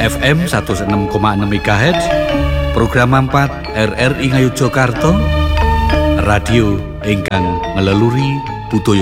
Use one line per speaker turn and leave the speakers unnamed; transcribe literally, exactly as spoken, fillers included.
F M seratus enam koma enam MHz, program empat R R I Ngayogyakarta, radio ingkang ngeleluri budaya